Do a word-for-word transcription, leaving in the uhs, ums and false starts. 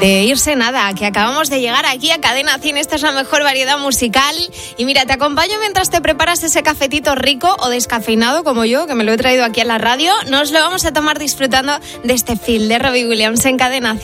de irse nada, que acabamos de llegar aquí a Cadena cien. Esta es la mejor variedad musical. Y mira, te acompaño mientras te preparas ese cafetito rico o descafeinado como yo, que me lo he traído aquí a la radio. Nos lo vamos a tomar disfrutando de este feel de Robbie Williams en Cadena cien.